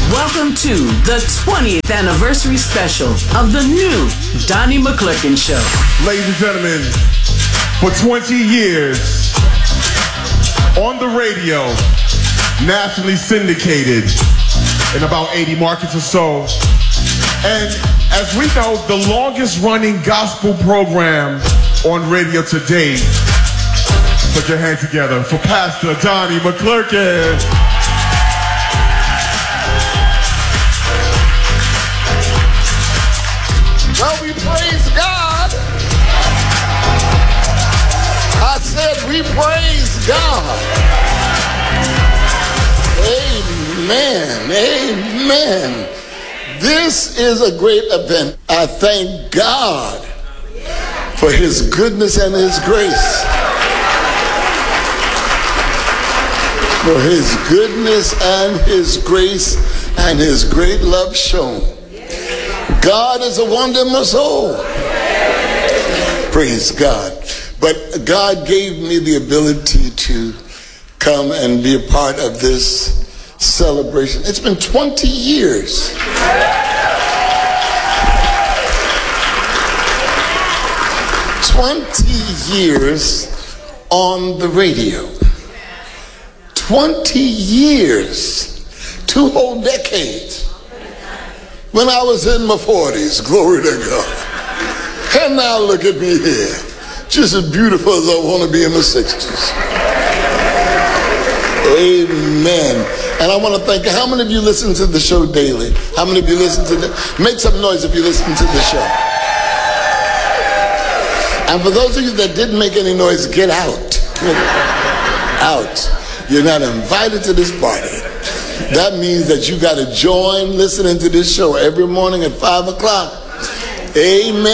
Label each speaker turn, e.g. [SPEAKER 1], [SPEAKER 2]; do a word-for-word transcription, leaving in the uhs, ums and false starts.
[SPEAKER 1] Welcome to the twentieth anniversary special of the new Donnie McClurkin Show.
[SPEAKER 2] Ladies and gentlemen, for twenty years, on the radio, nationally syndicated in about eighty markets or so, and as we know, the longest running gospel program on radio today. Put your hands together for Pastor Donnie McClurkin.
[SPEAKER 3] Well, we praise God. I said we praise God. Amen. Amen. This is a great event. I thank God for His goodness and His grace. For His goodness and His grace and His great love shown. God is a wonder in my soul. Praise God. But God gave me the ability to come and be a part of this celebration. It's been twenty years. twenty years on the radio. twenty years. Two whole decades. When I was in my forties, glory to God. And now look at me here. Just as beautiful as I want to be in my sixties. Amen. And I want to thank you. How many of you listen to the show daily? How many of you listen to the... Make some noise if you listen to the show. And for those of you that didn't make any noise, get out. Out. You're not invited to this party. That means that you got to join listening to this show every morning at five o'clock. Amen.